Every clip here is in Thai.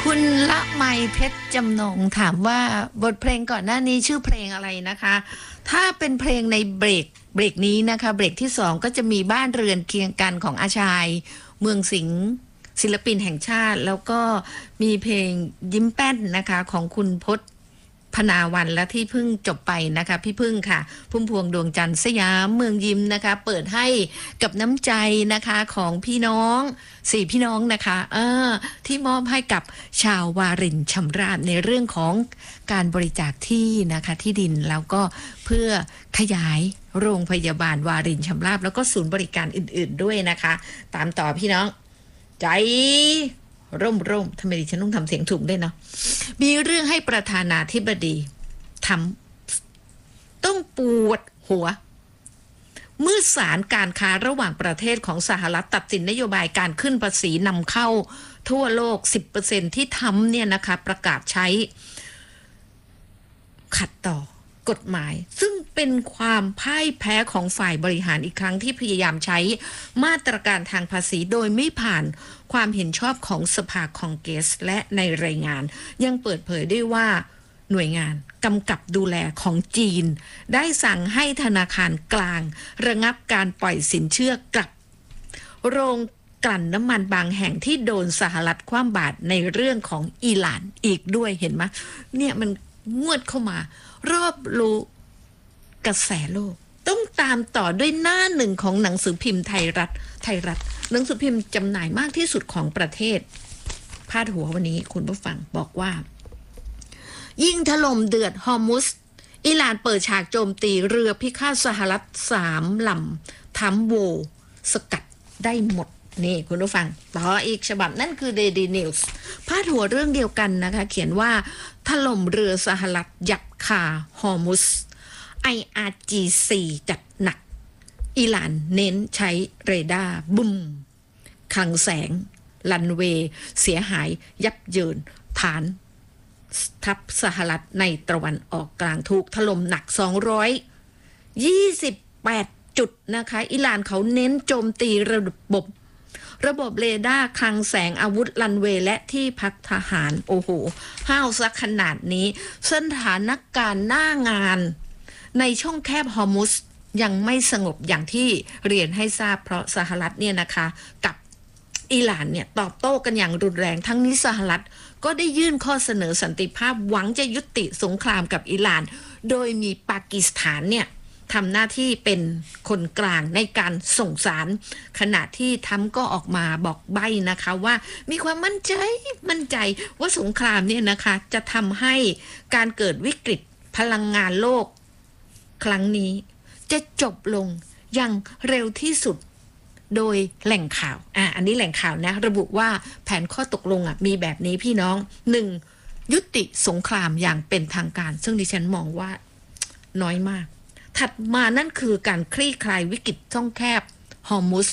คุณละไมเพชรจำนงถามว่าบทเพลงก่อนหน้านี้ชื่อเพลงอะไรนะคะ ถ้าเป็นเพลงในเบรกนี้นะคะเบรกที่สองก็จะมีบ้านเรือนเคียงกันของอาชายเมืองสิงห์ศิลปินแห่งชาติแล้วก็มีเพลงยิ้มแป้นนะคะของคุณพจน์พนาวันและที่เพิ่งจบไปนะคะพี่พึ่งค่ะพุ่มพวงดวงจันทร์สยามเมืองยิ้มนะคะเปิดให้กับน้ำใจนะคะของพี่น้องสี่พี่น้องนะคะที่มอบให้กับชาววารินชำราบในเรื่องของการบริจาคที่นะคะที่ดินแล้วก็เพื่อขยายโรงพยาบาลวารินชำราบแล้วก็ศูนย์บริการอื่นๆด้วยนะคะตามต่อพี่น้องใจร่มทำไมดิฉันต้องทำเสียงถูกด้วยเนาะมีเรื่องให้ประธานาธิบดีทำต้องปวดหัวเมื่อศาลการค้าระหว่างประเทศของสหรัฐตัดสินนโยบายการขึ้นภาษีนำเข้าทั่วโลก 10% ที่ทำเนี่ยนะคะประกาศใช้ขัดต่อกฎหมายซึ่งเป็นความพ่ายแพ้ของฝ่ายบริหารอีกครั้งที่พยายามใช้มาตรการทางภาษีโดยไม่ผ่านความเห็นชอบของสภาคองเกรสและในรายงานยังเปิดเผยด้วยว่าหน่วยงานกำกับดูแลของจีนได้สั่งให้ธนาคารกลางระงับการปล่อยสินเชื่อกับโรงกลั่นน้ำมันบางแห่งที่โดนสหรัฐคว่ำบาตรในเรื่องของอิหร่านอีกด้วยเห็นไหมเนี่ยมันงวดเข้ามารอบรู้กระแสโลกต้องตามต่อด้วยหน้าหนึ่งของหนังสือพิมพ์ไทยรัฐหนังสือพิมพ์จำหน่ายมากที่สุดของประเทศพาดหัววันนี้คุณผู้ฟังบอกว่ายิ่งถล่มเดือดฮอร์มุสอิหร่านเปิดฉากโจมตีเรือพิฆาตสหรัฐ3 ลำทั้มโวสกัดได้หมดนี่คุณผู้ฟังต่ออีกฉบับนั่นคือ Daily News พาดหัวเรื่องเดียวกันนะคะเขียนว่าถล่มเรือสหรัฐยับคาฮอร์มุส IRGC จัดหนักอิหร่านเน้นใช้เรดาร์บุ้มคลังแสงลันเวย์เสียหายยับเยินฐานทัพสหรัฐในตะวันออกกลางถูกถล่มหนัก228 จุดนะคะอิหร่านเขาเน้นโจมตีระบบเรดาร์คลังแสงอาวุธรันเวย์และที่พักทหารโอ้โหห้าวซักขนาดนี้สถานการณ์หน้างานในช่องแคบฮอร์มุสยังไม่สงบอย่างที่เรียนให้ทราบเพราะสหรัฐเนี่ยนะคะกับอิหร่านเนี่ยตอบโต้กันอย่างรุนแรงทั้งนี้สหรัฐก็ได้ยื่นข้อเสนอสันติภาพหวังจะยุติสงครามกับอิหร่านโดยมีปากีสถานเนี่ยทำหน้าที่เป็นคนกลางในการส่งสารขณะที่ทำก็ออกมาบอกใบ้นะคะว่ามีความมั่นใจว่าสงครามเนี่ยนะคะจะทำให้การเกิดวิกฤตพลังงานโลกครั้งนี้จะจบลงอย่างเร็วที่สุดโดยแหล่งข่าวอันนี้แหล่งข่าวนะระบุว่าแผนข้อตกลงมีแบบนี้พี่น้อง 1. ยุติสงครามอย่างเป็นทางการซึ่งดิฉันมองว่าน้อยมากถัดมานั่นคือการคลี่คลายวิกฤตช่องแคบฮอร์มุส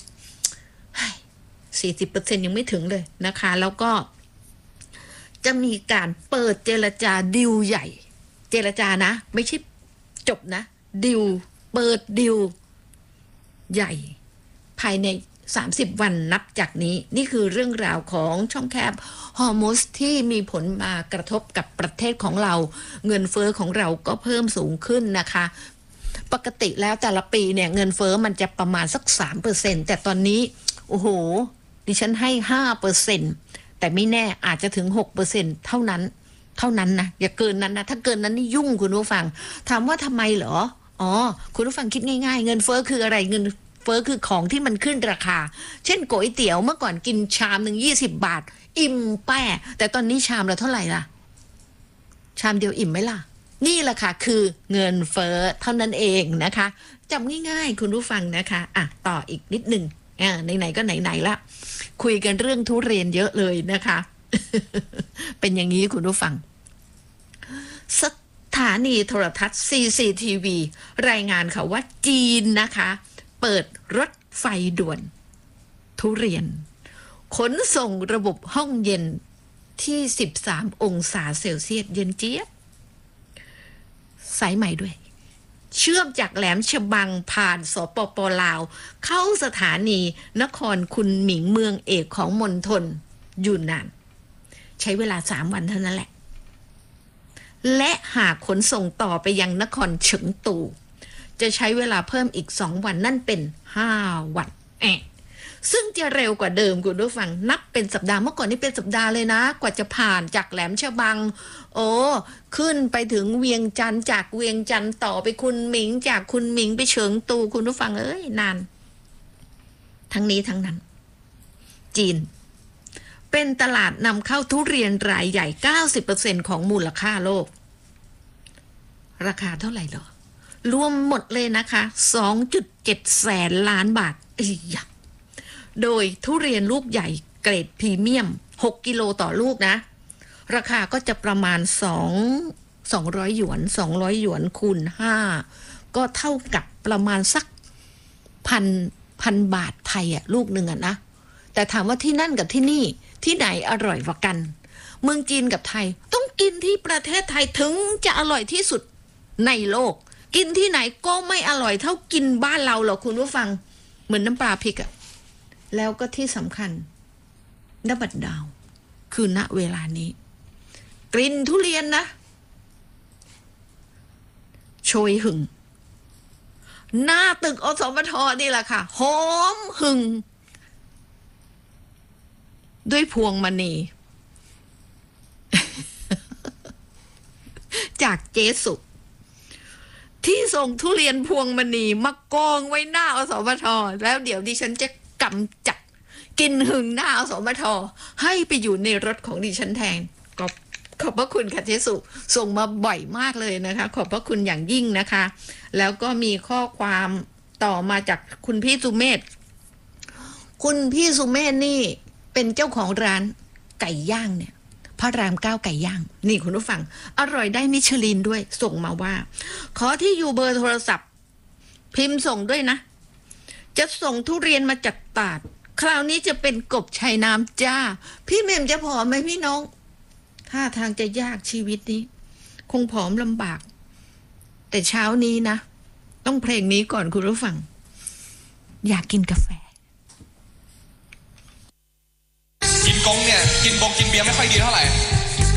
40% ยังไม่ถึงเลยนะคะแล้วก็จะมีการเปิดเจรจาดิวใหญ่เจรจานะไม่ใช่จบนะดิวเปิดดิวใหญ่ภายใน30 วันนับจากนี้นี่คือเรื่องราวของช่องแคบฮอร์มุสที่มีผลมากระทบกับประเทศของเราเงินเฟ้อของเราก็เพิ่มสูงขึ้นนะคะปกติแล้วแต่ละปีเนี่ยเงินเฟ้อมันจะประมาณสัก 3% แต่ตอนนี้โอ้โหดิฉันให้ 5% แต่ไม่แน่อาจจะถึง 6% เท่านั้นนะอย่าเกินนั้นนะถ้าเกินนั้นนี่ยุ่งคุณผู้ฟังถามว่าทำไมเหรอคุณผู้ฟังคิดง่ายๆเงินเฟ้อคืออะไรเงินเฟ้อคือของที่มันขึ้นราคาเช่นก๋วยเตี๋ยวเมื่อก่อนกินชามหนึ่ง20 บาทอิ่มแป้แต่ตอนนี้ชามละเท่าไหร่ล่ะชามเดียวอิ่มไหมล่ะนี่แหละค่ะคือเงินเฟ้อเท่านั้นเองนะคะจำง่ายๆคุณผู้ฟังนะคะต่ออีกนิดหนึ่งไหนๆก็ไหนๆละคุยกันเรื่องทุเรียนเยอะเลยนะคะ เป็นอย่างนี้คุณผู้ฟังสถานีโทรทัศน์ CCTV รายงานค่ะว่าจีนนะคะเปิดรถไฟด่วนทุเรียนขนส่งระบบห้องเย็นที่13 องศาเซลเซียสเย็นเจี๊ยบสายใหม่ด้วยเชื่อมจากแหลมฉบังผ่านสปป.ลาวเข้าสถานีนครคุนหมิงเมืองเอกของมณฑลยูนนานใช้เวลา3 วันเท่านั้นแหละและหากขนส่งต่อไปยังนครเฉิงตูจะใช้เวลาเพิ่มอีก2 วันนั่นเป็น5 วันซึ่งจะเร็วกว่าเดิมคุณผู้ฟังนับเป็นสัปดาห์เมื่อก่อนนี่เป็นสัปดาห์เลยนะกว่าจะผ่านจากแหลมฉบังขึ้นไปถึงเวียงจันทร์จากเวียงจันทร์ต่อไปคุนหมิงจากคุนหมิงไปเฉิงตูคุณผู้ฟังนานทั้งนี้ทั้งนั้นจีนเป็นตลาดนำเข้าทุเรียนรายใหญ่ 90% ของมูลค่าโลกราคาเท่าไหร่หรอรวมหมดเลยนะคะ 2.7 แสนล้านบาทโดยทุเรียนลูกใหญ่เกรดพรีเมียม6 กิโลต่อลูกนะราคาก็จะประมาณ200 หยวน200 หยวนคูณ5ก็เท่ากับประมาณสักพันบาทไทยลูกหนึ่งนะแต่ถามว่าที่นั่นกับที่นี่ที่ไหนอร่อยกว่ากันเมืองจีนกับไทยต้องกินที่ประเทศไทยถึงจะอร่อยที่สุดในโลกกินที่ไหนก็ไม่อร่อยเท่ากินบ้านเราหรอกคุณผู้ฟังเหมือนน้ำปลาพริกแล้วก็ที่สำคัญณ บัดดาวคือณเวลานี้กลิ่นทุเรียนนะโชยหึงหน้าตึกอสมทนี่แหละค่ะหอมหึงด้วยพวงมณี จากเจสุที่ส่งทุเรียนพวงมณีมากองไว้หน้าอสมทแล้วเดี๋ยวดิฉันจะกำจัดกินหึงหน้าอสมทให้ไปอยู่ในรถของดิฉันแทนขอบพระคุณค่ะเจสุส่งมาบ่อยมากเลยนะคะขอบพระคุณอย่างยิ่งนะคะแล้วก็มีข้อความต่อมาจากคุณพี่สุเมธคุณพี่สุเมธนี่เป็นเจ้าของร้านไก่ย่างเนี่ยพระราม 9ไก่ย่างนี่คุณผู้ฟังอร่อยได้มิชลินด้วยส่งมาว่าขอที่อยู่เบอร์โทรศัพท์พิมพ์ส่งด้วยนะจะส่งทุเรียนมาจากตราดคราวนี้จะเป็นกบชายน้ำจ้าพี่เมมจะผอมไหมพี่น้องท่าทางจะยากชีวิตนี้คงผอมลำบากแต่เช้านี้นะต้องเพลงนี้ก่อนคุณผู้ฟังอยากกินกาแฟกินกงเนี่ยกินเบียร์ไม่ค่อยดีเท่าไหร่